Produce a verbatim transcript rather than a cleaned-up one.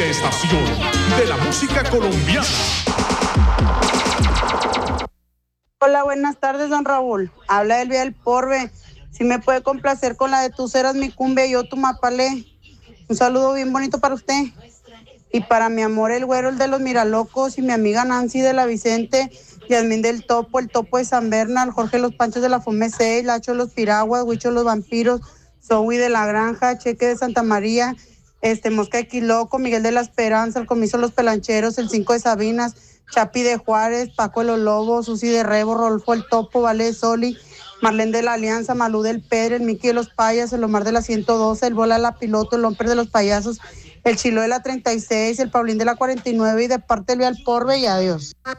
estación de la música colombiana. Hola, buenas tardes, don Raúl. Habla Elvia del Porve. Si me puede complacer con la de Tú serás mi cumbia y yo tu mapalé. Un saludo bien bonito para usted. Y para mi amor, el güero, el de los Miralocos, y mi amiga Nancy de la Vicente, Yasmín del Topo, el Topo de San Bernal, Jorge los Panchos de la Fome seis, Lacho los Piraguas, Huicho los Vampiros, Zoe de la Granja, Cheque de Santa María, este Mosca de Quiloco, Miguel de la Esperanza, el Comiso de los Pelancheros, el Cinco de Sabinas, Chapi de Juárez, Paco de los Lobos, Susi de Rebo, Rolfo el Topo, Vale de Soli, Marlene de la Alianza, Malú del Pedre, el Miki de los Payas, el Omar de la ciento doce, el Bola de la Piloto, el Lomper de los Payasos, el Chilo de la treinta y seis, el Paulín de la cuarenta y nueve, y de parte del Vial Porve, y adiós.